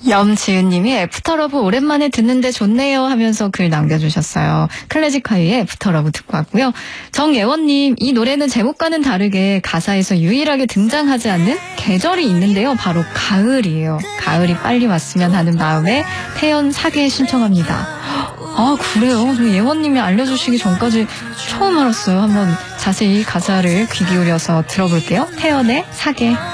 염지은님이 애프터러브 오랜만에 듣는데 좋네요 하면서 글 남겨주셨어요. 클래식하이의 애프터러브 듣고 왔고요. 정예원님, 이 노래는 제목과는 다르게 가사에서 유일하게 등장하지 않는 계절이 있는데요. 바로 가을이에요. 가을이 빨리 왔으면 하는 마음에 태연 사계 신청합니다. 아, 그래요? 저 예원님이 알려주시기 전까지 처음 알았어요. 한번 자세히 가사를 귀 기울여서 들어볼게요. 태연의 사계.